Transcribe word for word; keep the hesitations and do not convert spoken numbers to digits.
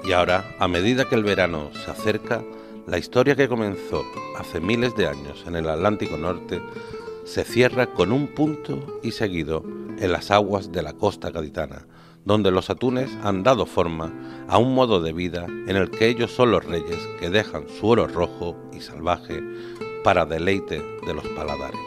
Y ahora, a medida que el verano se acerca, la historia que comenzó hace miles de años en el Atlántico Norte se cierra con un punto y seguido en las aguas de la costa gaditana, donde los atunes han dado forma a un modo de vida en el que ellos son los reyes que dejan su oro rojo y salvaje para deleite de los paladares.